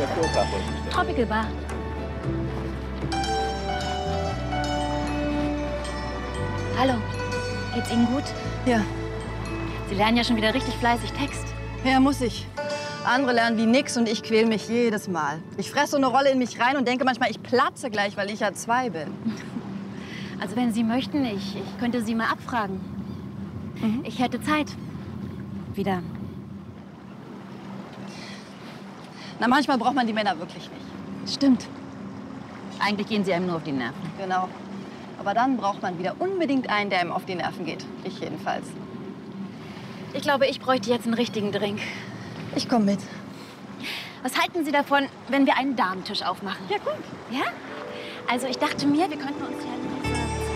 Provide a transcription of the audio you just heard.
Tropical Bar. Hallo, geht's Ihnen gut? Ja. Sie lernen ja schon wieder richtig fleißig Text. Ja, muss ich. Andere lernen wie nix und ich quäl mich jedes Mal. Ich fresse so eine Rolle in mich rein und denke manchmal, ich platze gleich, weil ich ja 2 bin. Also wenn Sie möchten, ich könnte Sie mal abfragen. Ich hätte Zeit. Wieder. Na, manchmal braucht man die Männer wirklich nicht. Stimmt. Eigentlich gehen Sie einem nur auf die Nerven. Genau. Aber dann braucht man wieder unbedingt einen, der einem auf die Nerven geht. Ich jedenfalls. Ich glaube, ich bräuchte jetzt einen richtigen Drink. Ich komme mit. Was halten Sie davon, wenn wir einen Damentisch aufmachen? Ja, gut. Ja? Also ich dachte mir, wir könnten uns ja